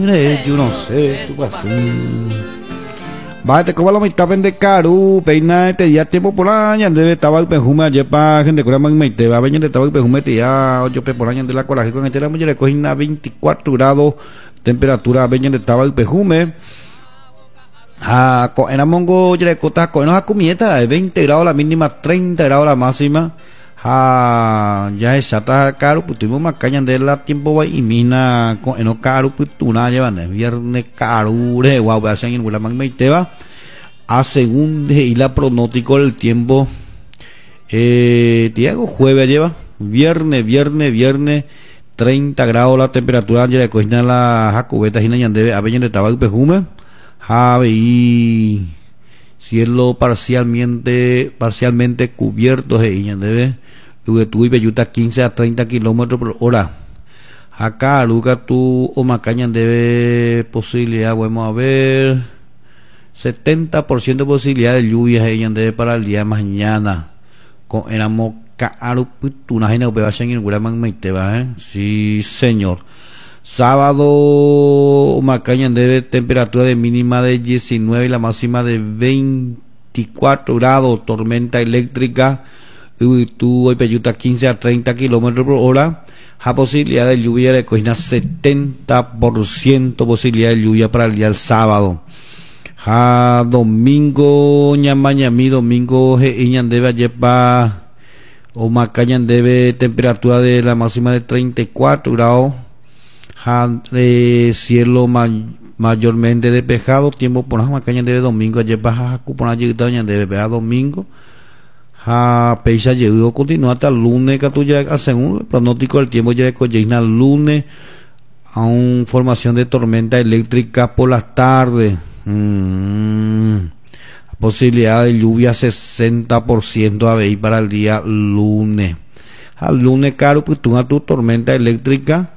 yo no sé, tú vas. Bate como la mitad vende caro, peina este ya tiempo por año, debe estar perfume ayer para gente que más me te va a venir de estar perfume ya 8 por año de la coraje con este la mujer le cogina 24 grados temperatura venir de estar perfume. Con en mongo ya le cota con una comieta de 20 grados la mínima, 30 grados la máxima. Ya está caro, pues tuvimos más caña de la tiempo va y mina con eno caro, pues tú nada llevan viernes caro, guau, hacen en la magma y te va a según y la pronóstico del tiempo. Tiago jueves lleva viernes 30 grados la temperatura, ya le cogina la jacobeta y na debe a de tabaco y perfume, y cielo parcialmente cubierto de ella debe tuve Beyuta 15 a 30 kilómetros por hora. Acá Luca tu o Macaña debe posibilidad, vamos a ver 70% de posibilidad de lluvias ella debe para el día de mañana. Con éramos caro una gente que va a ser en Guaraman Maiteba, sí señor. Sábado Macaña debe temperatura de mínima de 19 y la máxima de 24 grados, tormenta eléctrica. Tú hoy Peyuta 15 a 30 kilómetros por hora. A posibilidad de lluvia de cogina 70% posibilidad de lluvia para el día del sábado. Domingo ñamañami domingo iñan debe llevar o Macañan debe temperatura de la máxima de 34 grados. Cielo mayormente despejado, tiempo por las Macañan debe domingo llevar cupona llegada debe domingo. Peisa llegó continúa hasta el lunes que tú ya según el pronóstico del tiempo ya coyena lunes a una formación de tormenta eléctrica por las tardes. Posibilidad de lluvia 60% a ver para el día lunes. Al lunes caro pues tú a tu tormenta eléctrica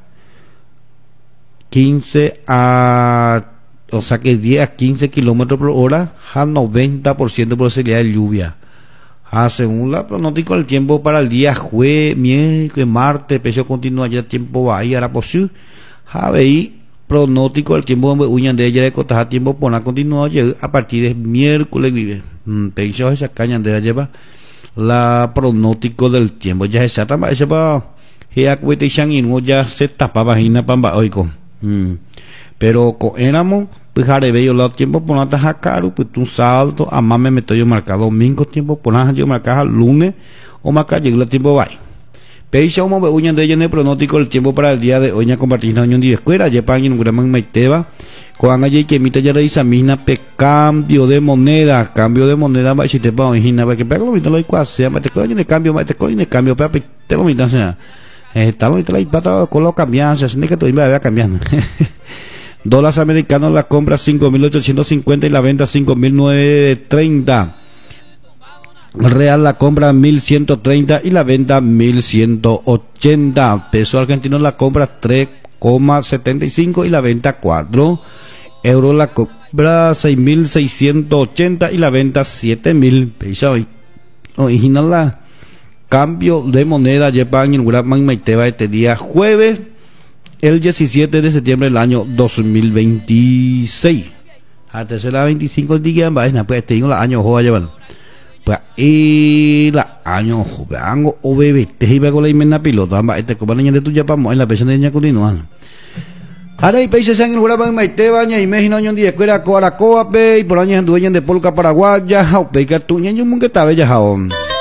15 a o sea que 10 a 15 kilómetros por hora a 90% de posibilidad de lluvia. Según la pronóstico del tiempo para el día jueves, miércoles, martes, peso continúa ya tiempo va ahí a la posible. Veí pronóstico del tiempo donde uñan de ella de cotaja tiempo por la continúa a partir de miércoles vive. Peso esa caña de lleva la pronóstico del tiempo ya se trata ese para ya se tapa vagina pamba oico. Pero con éramos pues bello los tiempos por nada caro pues un salto a más me meto yo marcado domingo tiempo por nada yo marcaba lunes o marca llegó el tiempo va peisa como uñan de ella en el pronóstico el tiempo para el día de hoy ya compartir una unión de escuela ya para en un gran maiteba con allí que emita ya realiza misma cambio de moneda va si te va original para que pega lo mismo lo sea te coño de cambio para te lo mismo está lo mismo la impata con lo cambianza así que todo va cambiando. Dólares americanos la compra 5.850 y la venta 5.930. Real la compra 1.130 y la venta 1.180. Peso argentino la compra 3,75 y la venta 4. Euro la compra 6.680 y la venta 7.000. Peso original la cambio de moneda lleva en el Guaraman Maiteba este día jueves el 17 de septiembre del año 2026. Hasta será 25 días en vaina, pues tengo la año joa llevan. Pues y la año joveango o bebé, te iba con la imena piloto, amba este compañía de tu ya en la persona de ña continúan. Ahora hay países en el Guaraman Maiteba, ña y México año de escuela Coaracoa, pe y por años en dueña de Polca Paraguaya, jao pe que tu ña un que está bella jaón.